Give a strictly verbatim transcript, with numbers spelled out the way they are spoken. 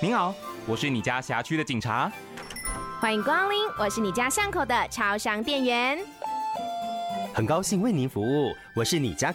您好，我是你家辖区的警察。 欢迎光临，我是你家巷口的超商店员。 很高兴为您服务，我是你家